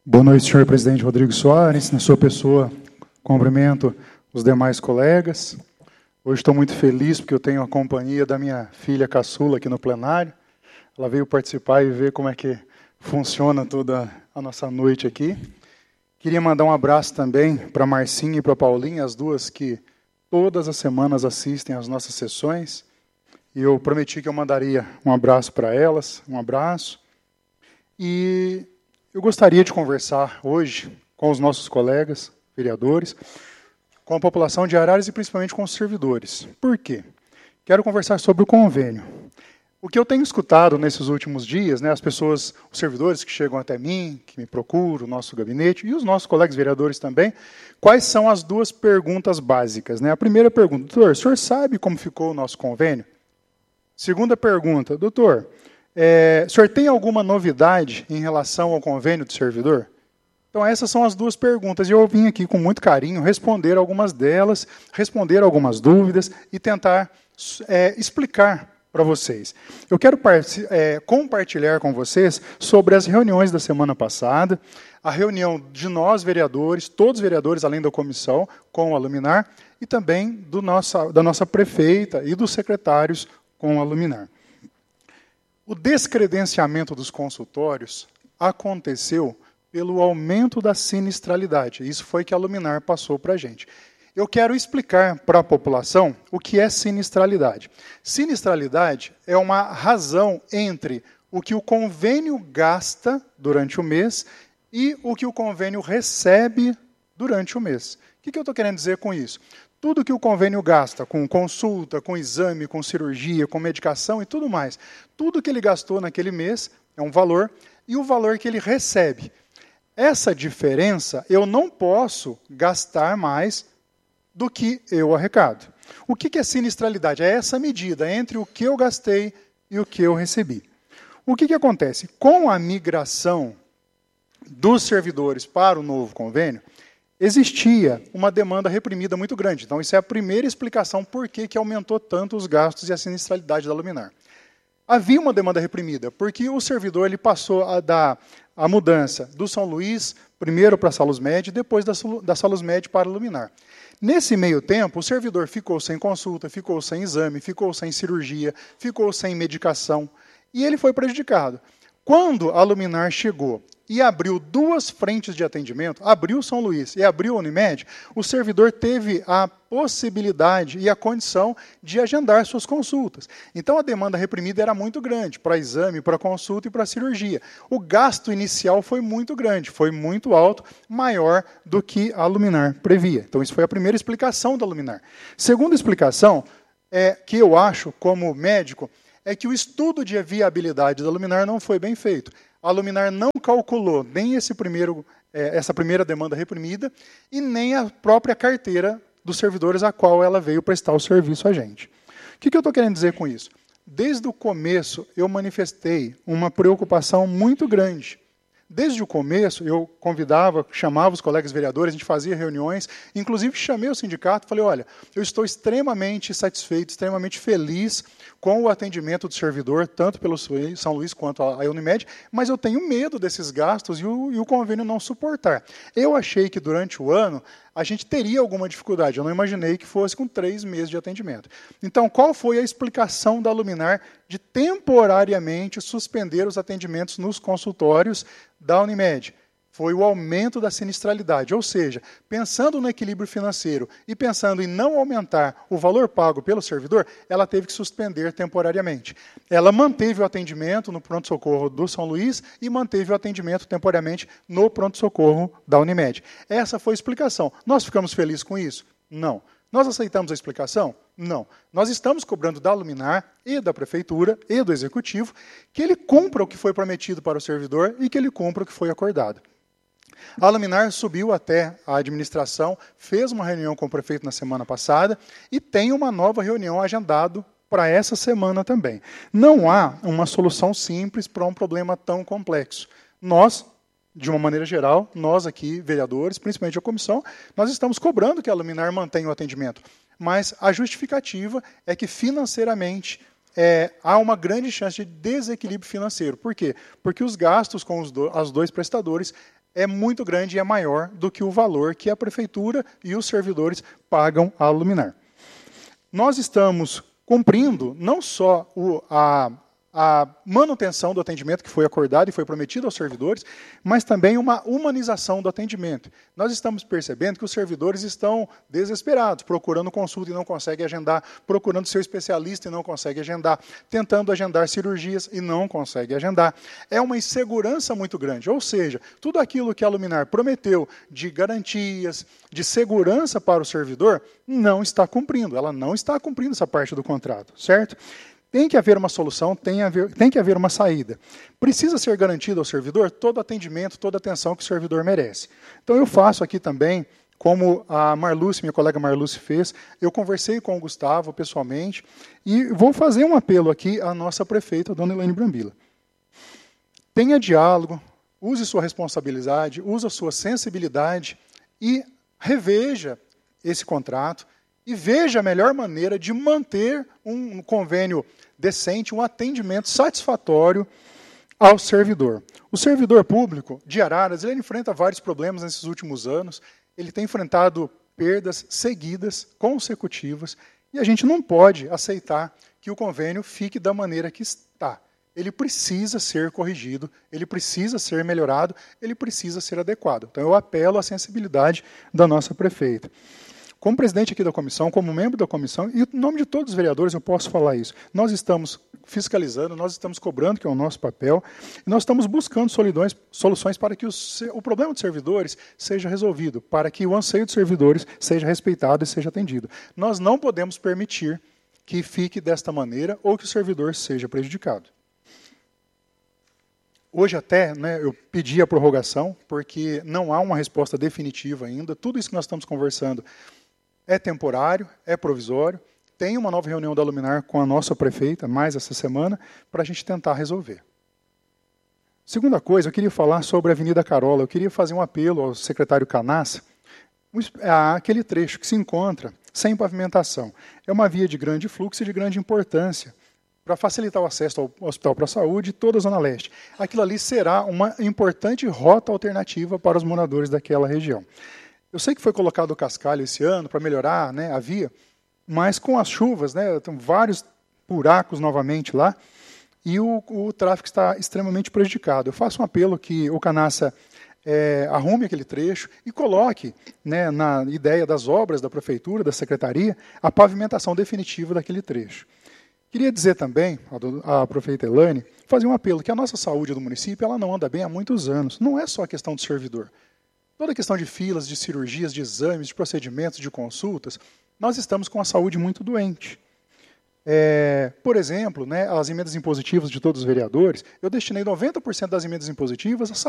Boa noite, senhor presidente Rodrigo Soares. Na sua pessoa, cumprimento os demais colegas. Hoje estou muito feliz porque eu tenho a companhia da minha filha caçula aqui no plenário. Ela veio participar e ver como é que funciona toda a nossa noite aqui. Queria mandar um abraço também para a Marcinha e para a Paulinha, as duas que todas as semanas assistem às nossas sessões. E eu prometi que eu mandaria um abraço para elas, um abraço. E eu gostaria de conversar hoje com os nossos colegas, vereadores, com a população de Araras e principalmente com os servidores. Por quê? Quero conversar sobre o convênio. O que eu tenho escutado nesses últimos dias, as pessoas, os servidores que chegam até mim, que me procuram, o nosso gabinete, e os nossos colegas vereadores também, quais são as duas perguntas básicas? A primeira pergunta, doutor, o senhor sabe como ficou o nosso convênio? Segunda pergunta, doutor, o senhor tem alguma novidade em relação ao convênio do servidor? Então, essas são as duas perguntas, e eu vim aqui com muito carinho responder algumas delas, responder algumas dúvidas e tentar explicar para vocês. Eu quero compartilhar com vocês sobre as reuniões da semana passada, a reunião de nós, vereadores, todos os vereadores, além da comissão, com a Luminar, e também da nossa prefeita e dos secretários com a Luminar. O descredenciamento dos consultórios aconteceu pelo aumento da sinistralidade. Isso foi que a Luminar passou para a gente. Eu quero explicar para a população o que é sinistralidade. Sinistralidade é uma razão entre o que o convênio gasta durante o mês e o que o convênio recebe durante o mês. O que eu estou querendo dizer com isso? Tudo que o convênio gasta com consulta, com exame, com cirurgia, com medicação e tudo mais, tudo que ele gastou naquele mês é um valor, e o valor que ele recebe. Essa diferença eu não posso gastar mais do que eu arrecado. O que é sinistralidade? É essa medida entre o que eu gastei e o que eu recebi. O que acontece? Com a migração dos servidores para o novo convênio, existia uma demanda reprimida muito grande. Então, isso é a primeira explicação por que aumentou tanto os gastos e a sinistralidade da Luminar. Havia uma demanda reprimida, porque o servidor ele passou a dar a mudança do São Luís, primeiro para a Salusmed, e depois da Salusmed para a Luminar. Nesse meio tempo, o servidor ficou sem consulta, ficou sem exame, ficou sem cirurgia, ficou sem medicação, e ele foi prejudicado. Quando a Luminar chegou e abriu duas frentes de atendimento, abriu São Luís e abriu a Unimed, o servidor teve a possibilidade e a condição de agendar suas consultas. Então, a demanda reprimida era muito grande para exame, para consulta e para cirurgia. O gasto inicial foi muito grande, foi muito alto, maior do que a Luminar previa. Então, isso foi a primeira explicação da Luminar. Segunda explicação, que eu acho, como médico, é que o estudo de viabilidade da Luminar não foi bem feito. A Luminar não calculou nem essa primeira demanda reprimida e nem a própria carteira dos servidores a qual ela veio prestar o serviço a gente. O que eu estou querendo dizer com isso? Desde o começo, eu manifestei uma preocupação muito grande. Desde o começo, eu chamava os colegas vereadores, a gente fazia reuniões, inclusive chamei o sindicato e falei, olha, eu estou extremamente satisfeito, extremamente feliz com o atendimento do servidor, tanto pelo São Luís quanto a Unimed, mas eu tenho medo desses gastos e o convênio não suportar. Eu achei que durante o ano a gente teria alguma dificuldade, eu não imaginei que fosse com 3 meses de atendimento. Então, qual foi a explicação da Luminar de temporariamente suspender os atendimentos nos consultórios da Unimed? Foi o aumento da sinistralidade, ou seja, pensando no equilíbrio financeiro e pensando em não aumentar o valor pago pelo servidor, ela teve que suspender temporariamente. Ela manteve o atendimento no pronto-socorro do São Luís e manteve o atendimento temporariamente no pronto-socorro da Unimed. Essa foi a explicação. Nós ficamos felizes com isso? Não. Nós aceitamos a explicação? Não. Nós estamos cobrando da Luminar e da Prefeitura e do Executivo que ele cumpra o que foi prometido para o servidor e que ele cumpra o que foi acordado. A Luminar subiu até a administração, fez uma reunião com o prefeito na semana passada e tem uma nova reunião agendada para essa semana também. Não há uma solução simples para um problema tão complexo. Nós, de uma maneira geral, nós aqui, vereadores, principalmente a comissão, nós estamos cobrando que a Luminar mantenha o atendimento. Mas a justificativa é que financeiramente há uma grande chance de desequilíbrio financeiro. Por quê? Porque os gastos com os dois prestadores é muito grande e é maior do que o valor que a prefeitura e os servidores pagam à Luminar. Nós estamos cumprindo não só a manutenção do atendimento que foi acordado e foi prometido aos servidores, mas também uma humanização do atendimento. Nós estamos percebendo que os servidores estão desesperados, procurando consulta e não conseguem agendar, procurando seu especialista e não conseguem agendar, tentando agendar cirurgias e não conseguem agendar. É uma insegurança muito grande, ou seja, tudo aquilo que a Luminar prometeu de garantias, de segurança para o servidor, não está cumprindo. Ela não está cumprindo essa parte do contrato, certo? Tem que haver uma solução, tem que haver uma saída. Precisa ser garantido ao servidor todo atendimento, toda atenção que o servidor merece. Então eu faço aqui também, como a Marluce, minha colega Marluce fez, eu conversei com o Gustavo pessoalmente e vou fazer um apelo aqui à nossa prefeita, a dona Elaine Brambila. Tenha diálogo, use sua responsabilidade, use a sua sensibilidade e reveja esse contrato, e veja a melhor maneira de manter um convênio decente, um atendimento satisfatório ao servidor. O servidor público de Araras, ele enfrenta vários problemas nesses últimos anos, ele tem enfrentado perdas seguidas, consecutivas, e a gente não pode aceitar que o convênio fique da maneira que está. Ele precisa ser corrigido, ele precisa ser melhorado, ele precisa ser adequado. Então eu apelo à sensibilidade da nossa prefeita. Como presidente aqui da comissão, como membro da comissão, e em nome de todos os vereadores eu posso falar isso. Nós estamos fiscalizando, nós estamos cobrando, que é o nosso papel, e nós estamos buscando soluções para que o problema dos servidores seja resolvido, para que o anseio dos servidores seja respeitado e seja atendido. Nós não podemos permitir que fique desta maneira ou que o servidor seja prejudicado. Hoje até eu pedi a prorrogação, porque não há uma resposta definitiva ainda. Tudo isso que nós estamos conversando é temporário, é provisório. Tem uma nova reunião da Luminar com a nossa prefeita, mais essa semana, para a gente tentar resolver. Segunda coisa, eu queria falar sobre a Avenida Carola. Eu queria fazer um apelo ao secretário Canassa, aquele trecho que se encontra sem pavimentação. É uma via de grande fluxo e de grande importância para facilitar o acesso ao Hospital para a Saúde e toda a Zona Leste. Aquilo ali será uma importante rota alternativa para os moradores daquela região. Eu sei que foi colocado o cascalho esse ano para melhorar a via, mas com as chuvas, tem vários buracos novamente lá, e o tráfego está extremamente prejudicado. Eu faço um apelo que o Canassa arrume aquele trecho e coloque na ideia das obras da prefeitura, da secretaria, a pavimentação definitiva daquele trecho. Queria dizer também, à prefeita Elaine, fazer um apelo que a nossa saúde do município ela não anda bem há muitos anos. Não é só a questão do servidor. Toda a questão de filas, de cirurgias, de exames, de procedimentos, de consultas, nós estamos com a saúde muito doente. Por exemplo, as emendas impositivas de todos os vereadores, eu destinei 90% das emendas impositivas à saúde.